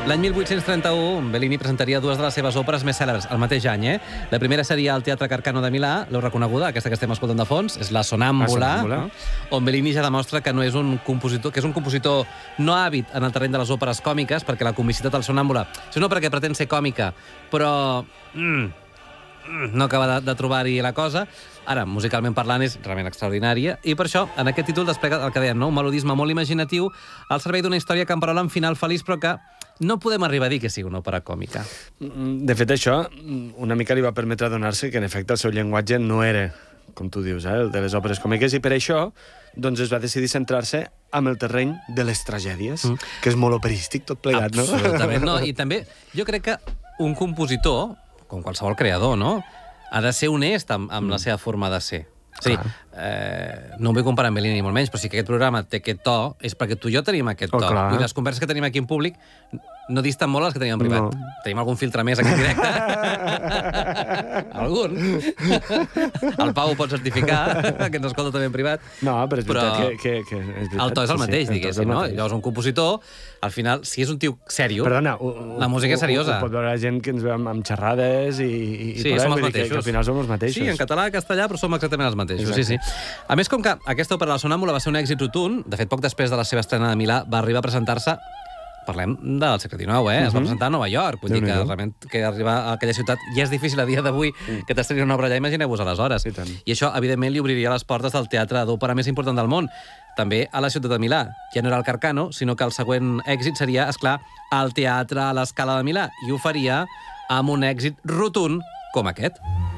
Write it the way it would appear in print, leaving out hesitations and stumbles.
L'any 1831, Bellini presentaria dues de les seves òperes més cèlebres el mateix any. La primera seria al Teatre Carcano de Milà, l'heu reconeguda, aquesta que estem escoltant de fons, és la Sonàmbula, on Bellini ja demostra que no és un compositor, que és un compositor no hàbit en el terreny de les òperes còmiques, perquè la comicitat al Sonàmbula és una òpera que pretén ser còmica, però no acaba de trobar-hi la cosa. Ara, musicalment parlant, és realment extraordinària, i per això, en aquest títol desplega el que dèiem, no? Un melodisme molt imaginatiu al servei d'una història que emparola amb final feliç, però que no podem arribar a dir que sigui una òpera còmica. De fet, això una mica li va permetre adonar-se que, en efecte, el seu llenguatge no era, com tu dius, el de les òperes còmiques, i per això doncs, es va decidir centrar-se amb el terreny de les tragèdies, que és molt operístic tot plegat, no? Absolutament, no. I també jo crec que un compositor, com qualsevol creador, no?, ha de ser honest amb la seva forma de ser. És a dir, no ho vull comparar amb Bellini ni molt menys, però si aquest programa té aquest to, és perquè tu i jo tenim aquest to. I les converses que tenim aquí en públic no disten molt les que tenim en privat. No. Tenim algun filtre més aquí en directe? Algun? El Pau ho pot certificar, que ens escolta també en privat. No, però és veritat que és veritat. El to és el mateix, diguéssim, no? Llavors, un compositor, al final, si és un tio seriós, la música és seriosa. Ho pot veure la gent que ens veu amb xerrades i sí, som els mateixos. Que al final som els mateixos. Sí, en català i castellà, però som exactament els mateixos. Sí, sí. A més, com que aquesta òpera, la Sonàmbula, va ser un èxit rotund, de fet, poc després de la seva estrena de Milà, va arribar a presentar-se, parlem del segle XIX, es va presentar a Nova York, vull dir que realment que arribar a aquella ciutat ja és difícil a dia d'avui que t'estrenyi una obra allà, imagineu-vos aleshores. I això, evidentment, li obriria les portes del teatre d'òpera més important del món, també a la ciutat de Milà. Ja no era el Carcano, sinó que el següent èxit seria, esclar, el Teatre a l'Escala de Milà, i ho faria amb un èxit rotund com aquest.